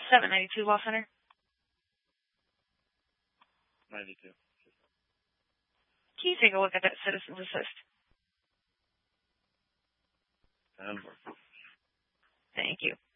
792 Law Center. 92. Can you take a look at that Citizens Assist? And Thank you.